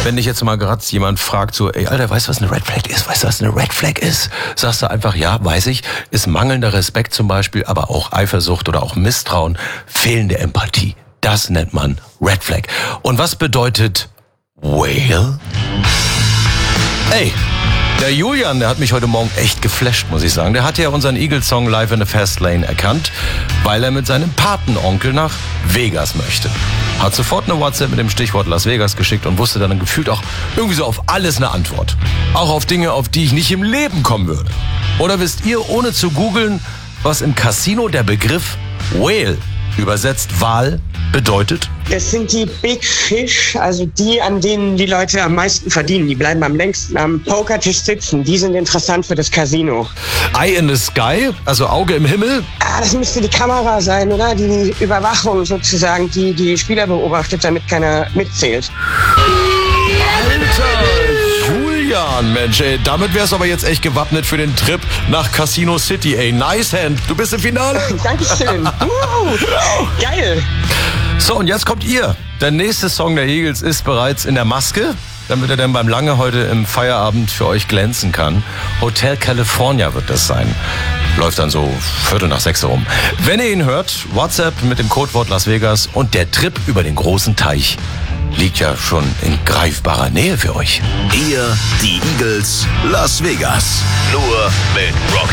Wenn dich jetzt mal gerade jemand fragt, so, ey, Alter, weißt du, was eine Red Flag ist? Weißt du, was eine Red Flag ist? Sagst du einfach, ja, weiß ich. Ist mangelnder Respekt zum Beispiel, aber auch Eifersucht oder auch Misstrauen, fehlende Empathie. Das nennt man Red Flag. Und was bedeutet Whale? Ey, der Julian, der hat mich heute Morgen echt geflasht, muss ich sagen. Der hat ja unseren Eagles-Song Live in the Fast Lane erkannt, weil er mit seinem Patenonkel nach Vegas möchte. Hat sofort eine WhatsApp mit dem Stichwort Las Vegas geschickt und wusste dann gefühlt auch irgendwie so auf alles eine Antwort. Auch auf Dinge, auf die ich nicht im Leben kommen würde. Oder wisst ihr, ohne zu googeln, was im Casino der Begriff Whale, übersetzt Wal, bedeutet? Das sind die Big Fish, also die, an denen die Leute am meisten verdienen. Die bleiben am längsten am Pokertisch sitzen. Die sind interessant für das Casino. Eye in the Sky, also Auge im Himmel. Das müsste die Kamera sein, oder? Die Überwachung sozusagen, die Spieler beobachtet, damit keiner mitzählt. Julian, Mensch, ey, damit wär's aber jetzt echt gewappnet für den Trip nach Casino City, ey. Nice hand, du bist im Finale. Dankeschön. Geil. So, und jetzt kommt ihr. Der nächste Song der Eagles ist bereits in der Maske, damit er dann beim Lange heute im Feierabend für euch glänzen kann. Hotel California wird das sein. Läuft dann so 5:45 rum. Wenn ihr ihn hört, WhatsApp mit dem Codewort Las Vegas und der Trip über den großen Teich liegt ja schon in greifbarer Nähe für euch. Hier die Eagles Las Vegas. Nur mit Rock